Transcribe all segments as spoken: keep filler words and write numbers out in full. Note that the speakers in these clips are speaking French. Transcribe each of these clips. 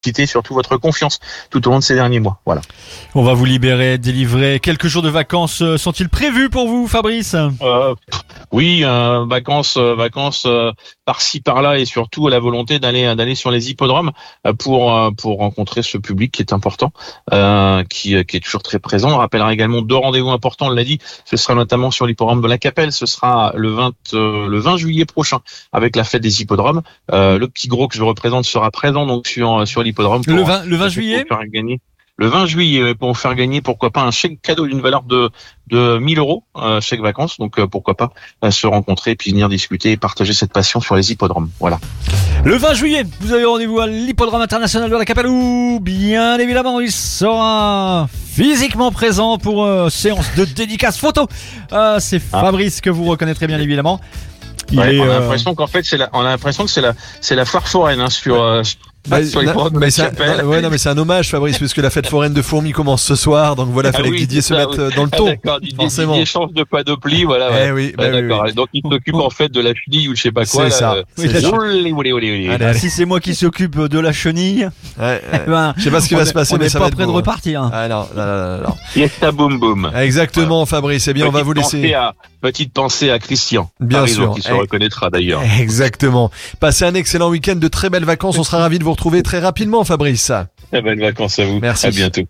surtout votre confiance tout au long de ces derniers mois. Voilà. On va vous libérer, délivrer. Quelques jours de vacances sont-ils prévus pour vous, Fabrice ? euh, Oui, euh, vacances, euh, vacances euh, par-ci par-là, et surtout la volonté d'aller d'aller sur les hippodromes euh, pour euh, pour rencontrer ce public qui est important, euh, qui qui est toujours très présent. On rappellera également deux rendez-vous importants. On l'a dit, ce sera notamment sur l'hippodrome de la Capelle. Ce sera le vingt euh, le vingt juillet prochain avec la fête des hippodromes. Euh, le petit gros que je représente sera présent donc sur sur l'hippodrome. Pour, le vingt le vingt juillet. Pour faire gagner. Le vingt juillet, pour faire gagner, pourquoi pas, un chèque cadeau d'une valeur de de mille euros, euh, chèque vacances. Donc euh, pourquoi pas euh, se rencontrer et puis venir discuter et partager cette passion sur les hippodromes. Voilà. Le vingt juillet, vous avez rendez-vous à l'hippodrome international de la Capelle où, bien évidemment, il sera physiquement présent pour euh, séance de dédicace photo. Euh, c'est Fabrice ah. que vous reconnaîtrez bien évidemment. Il ouais, est, on a l'impression euh... qu'en fait c'est la, on a l'impression que c'est la, c'est la foire foraine hein, sur. Ouais. Euh, Bah, sur les non, mais c'est un, ouais, non, mais c'est un hommage, Fabrice, puisque la fête foraine de Fourmi commence ce soir, donc voilà, ah fallait oui, que Didier se mette oui. dans le ton. Ah, d'accord, Didier, forcément. Didier change de panoplie, voilà. Eh ouais. oui, ouais, bah d'accord. Oui, oui. Donc il s'occupe en fait de la chenille ou je sais pas quoi. C'est là, ça. Euh, c'est c'est olé, olé, olé, olé. Allez, allez. Si c'est moi qui s'occupe de la chenille, ouais, ouais. Ben, je sais pas ce qui va est, se passer, on mais est ça pas va être près beau, de repartir. Hein. Ah non, non, non, non. Yes, ta boum boum. Exactement, voilà. Fabrice. Eh bien, petite on va vous laisser. À, petite pensée à Christian. Bien Paris, sûr. Qui se reconnaîtra d'ailleurs. Exactement. Passez un excellent week-end, de très belles vacances. On sera ravis de vous retrouver très rapidement, Fabrice. Très bonnes vacances à vous. Merci. À bientôt.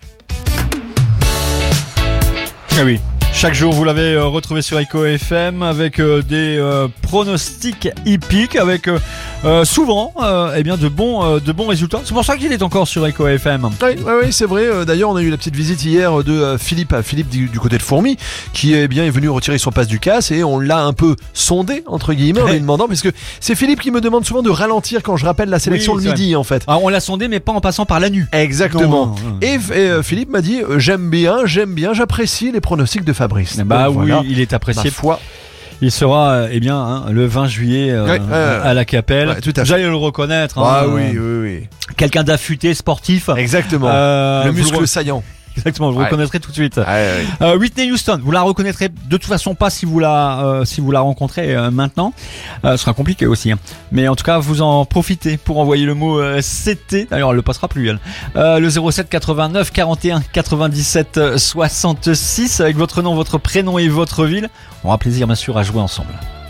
Ah oui. Chaque jour, vous l'avez euh, retrouvé sur Echo F M avec euh, des euh, pronostics hippiques, avec euh, euh, souvent euh, eh bien de bons euh, de bons résultats. C'est pour ça qu'il est encore sur Echo F M. Oui, oui, oui c'est vrai. Euh, d'ailleurs, on a eu la petite visite hier de euh, Philippe, Philippe du, du côté de Fourmi, qui eh bien est venu retirer son pass du casse et on l'a un peu sondé entre guillemets en lui demandant, parce que c'est Philippe qui me demande souvent de ralentir quand je rappelle la sélection oui, le midi vrai. En fait. Alors, on l'a sondé, mais pas en passant par la nuit. Exactement. Non, non, non. Et, et euh, Philippe m'a dit euh, j'aime bien, j'aime bien, j'apprécie les pronostics de Fabrice. Bah donc, oui, voilà. il est apprécié. Ma foi. Il sera euh, eh bien hein, le vingt juillet euh, ouais, euh, à la Capelle. Ouais, tout à fait. Vous allez le reconnaître. Hein, ah euh, oui, oui, oui. Quelqu'un d'affûté, sportif. Exactement. Euh, le muscle re... saillant. Exactement, vous ouais. reconnaîtrez tout de suite. Ouais, ouais. Euh, Whitney Houston, vous la reconnaîtrez de toute façon pas si vous la euh, si vous la rencontrez euh, maintenant. Euh, ce sera compliqué aussi. Hein. Mais en tout cas, vous en profitez pour envoyer le mot euh, C T. D'ailleurs, elle le passera plus elle. Euh, le zéro sept quatre-vingt-neuf quarante et un quatre-vingt-dix-sept soixante-six avec votre nom, votre prénom et votre ville. On aura plaisir bien sûr à jouer ensemble.